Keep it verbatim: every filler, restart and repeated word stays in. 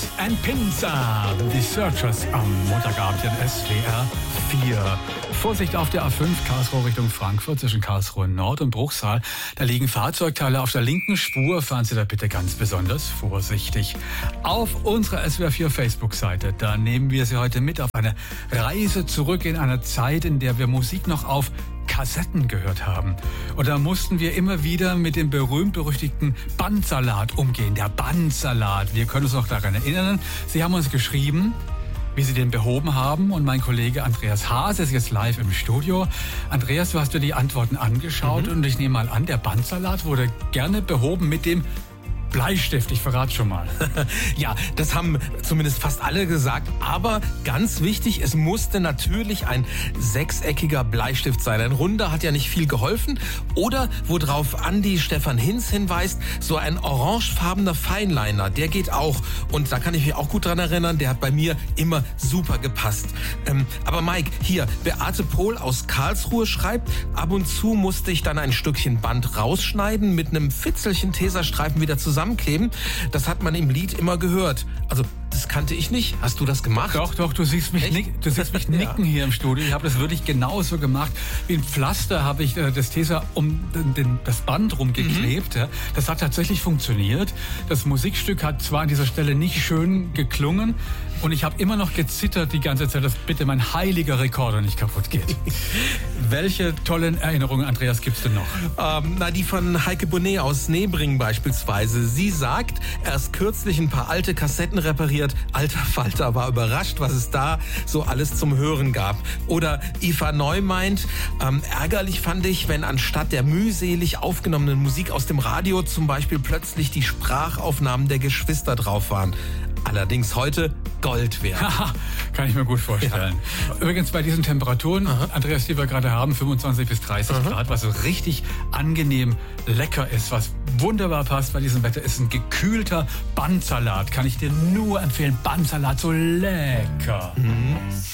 Prince and Pinza, die Searchers am Montagabend in S W R vier. Vorsicht auf der A fünf, Karlsruhe Richtung Frankfurt zwischen Karlsruhe Nord und Bruchsal. Da liegen Fahrzeugteile auf der linken Spur. Fahren Sie da bitte ganz besonders vorsichtig. Auf unserer S W R vier Facebook-Seite, da nehmen wir Sie heute mit auf eine Reise zurück in eine Zeit, in der wir Musik noch auf Kassetten gehört haben. Und da mussten wir immer wieder mit dem berühmt-berüchtigten Bandsalat umgehen. Der Bandsalat. Wir können uns noch daran erinnern. Sie haben uns geschrieben, wie Sie den behoben haben. Und mein Kollege Andreas Haas ist jetzt live im Studio. Andreas, du hast dir die Antworten angeschaut. Mhm. Und ich nehme mal an, der Bandsalat wurde gerne behoben mit dem Bleistift, ich verrate schon mal. Ja, das haben zumindest fast alle gesagt. Aber ganz wichtig, es musste natürlich ein sechseckiger Bleistift sein. Ein runder hat ja nicht viel geholfen. Oder, worauf Andi Stefan Hinz hinweist, so ein orangefarbener Feinliner, der geht auch. Und da kann ich mich auch gut dran erinnern, der hat bei mir immer super gepasst. Ähm, aber Mike, hier, Beate Pohl aus Karlsruhe schreibt, ab und zu musste ich dann ein Stückchen Band rausschneiden, mit einem Fitzelchen Teserstreifen wieder zusammen zusammenkleben. Das hat man im Lied immer gehört. Also das kannte ich nicht. Hast du das gemacht? Doch, doch, du siehst mich, nick, du siehst mich nicken ja. Hier im Studio. Ich habe das wirklich genauso gemacht. Wie ein Pflaster habe ich äh, das Teser um den, den, das Band rumgeklebt. Mhm. Ja. Das hat tatsächlich funktioniert. Das Musikstück hat zwar an dieser Stelle nicht schön geklungen und ich habe immer noch gezittert die ganze Zeit, dass bitte mein heiliger Rekorder nicht kaputt geht. Welche tollen Erinnerungen, Andreas, gibst du noch? Ähm, na, die von Heike Bonnet aus Nebringen beispielsweise. Sie sagt, erst kürzlich ein paar alte Kassetten repariert. Alter Falter war überrascht, was es da so alles zum Hören gab. Oder Eva Neu meint, ähm, ärgerlich fand ich, wenn anstatt der mühselig aufgenommenen Musik aus dem Radio zum Beispiel plötzlich die Sprachaufnahmen der Geschwister drauf waren. Allerdings heute Gold wert. Kann ich mir gut vorstellen. Ja. Übrigens bei diesen Temperaturen, Aha. Andreas, die wir gerade haben, fünfundzwanzig bis dreißig Aha. Grad, was so richtig angenehm lecker ist, was wunderbar passt bei diesem Wetter, ist ein gekühlter Bandsalat. Kann ich dir nur empfehlen. Bandsalat, so lecker. Mhm.